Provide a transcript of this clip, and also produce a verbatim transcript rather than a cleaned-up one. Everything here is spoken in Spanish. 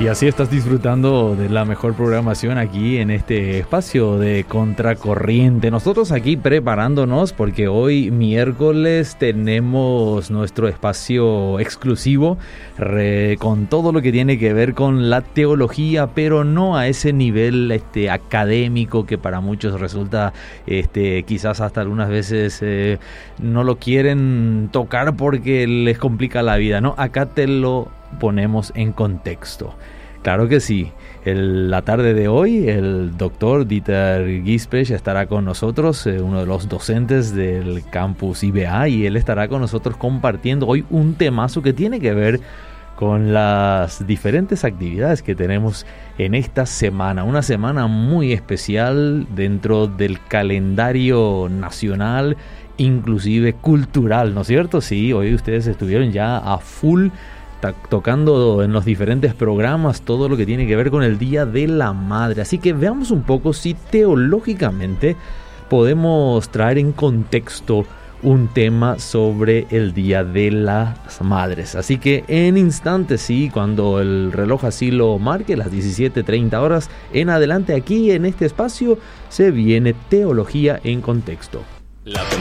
Y así estás disfrutando de la mejor programación aquí en este espacio de Contracorriente. Nosotros aquí preparándonos porque hoy miércoles tenemos nuestro espacio exclusivo re, con todo lo que tiene que ver con la teología, pero no a ese nivel este, académico que para muchos resulta este, quizás hasta algunas veces eh, no lo quieren tocar porque les complica la vida, ¿no? Acá te lo ponemos en contexto. Claro que sí. El, la tarde de hoy el doctor Dieter Gispech estará con nosotros, eh, uno de los docentes del campus I B A, y él estará con nosotros compartiendo hoy un temazo que tiene que ver con las diferentes actividades que tenemos en esta semana. Una semana muy especial dentro del calendario nacional, inclusive cultural, ¿no es cierto? Sí, hoy ustedes estuvieron ya a full tocando en los diferentes programas todo lo que tiene que ver con el Día de la Madre. Así que veamos un poco si teológicamente podemos traer en contexto un tema sobre el Día de las Madres. Así que en instantes, sí, cuando el reloj así lo marque, las diecisiete treinta horas en adelante, aquí en este espacio se viene Teología en Contexto. La